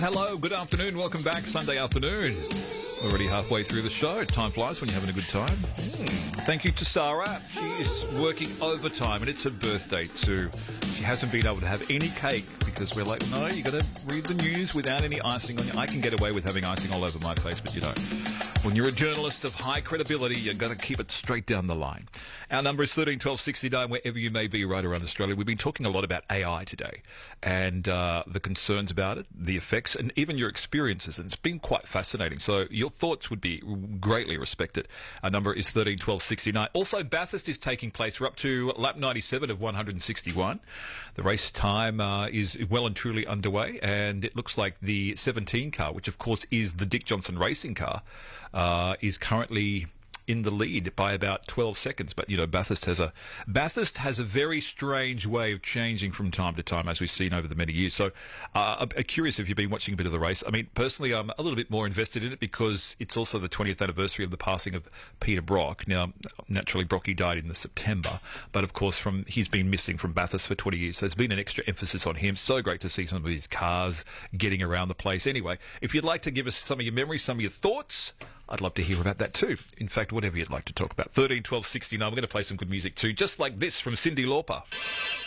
Hello, good afternoon, welcome back, Sunday afternoon. Already halfway through the show. Time flies when you're having a good time. Thank you to Sarah. She is working overtime and it's her birthday too. She hasn't been able to have any cake because we're like, no, you got to read the news without any icing on you. I can get away with having icing all over my face, but you know, when you're a journalist of high credibility, you've got to keep it straight down the line. Our number is 13 12 69, wherever you may be right around Australia. We've been talking a lot about AI today and the concerns about it, the effects, and even your experiences. And it's been quite fascinating. So your thoughts would be greatly respected. Our number is 13 12 69. Also, Bathurst is taking place. We're up to lap 97 of 161. The race time is well and truly underway, and it looks like the 17 car, which of course is the Dick Johnson racing car, is currently in the lead by about 12 seconds. But, you know, Bathurst has a very strange way of changing from time to time, as we've seen over the many years. So I'm curious if you've been watching a bit of the race. I mean, personally, I'm a little bit more invested in it because it's also the 20th anniversary of the passing of Peter Brock. Now, naturally, Brocky died in the September, but of course, he's been missing from Bathurst for 20 years. So there's been an extra emphasis on him. So great to see some of his cars getting around the place. Anyway, if you'd like to give us some of your memories, some of your thoughts, I'd love to hear about that too. In fact, whatever you'd like to talk about. 13 12 69. We're going to play some good music too, just like this from Cyndi Lauper.